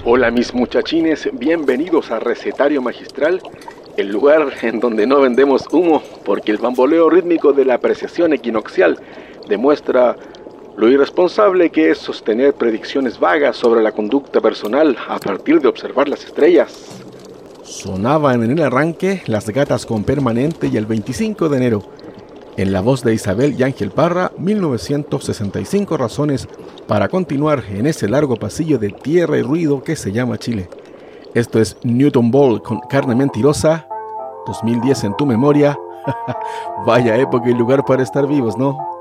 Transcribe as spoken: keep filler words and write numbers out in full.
Hola mis muchachines, bienvenidos a Recetario Magistral, el lugar en donde no vendemos humo, porque el bamboleo rítmico de la apreciación equinoccial demuestra lo irresponsable que es sostener predicciones vagas sobre la conducta personal a partir de observar las estrellas. Sonaban en el arranque Las Gatas con Permanente y el veinticinco de enero. En la voz de Isabel y Ángel Parra, mil novecientos sesenta y cinco razones para continuar en ese largo pasillo de tierra y ruido que se llama Chile. Esto es Newton Ball con Carne Mentirosa, dos mil diez en tu memoria. Vaya época y lugar para estar vivos, ¿no?